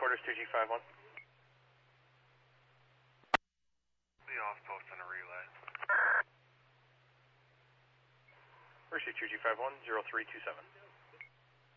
Headquarters 2G51. The off post on a relay. Mercy 2G51, 0327.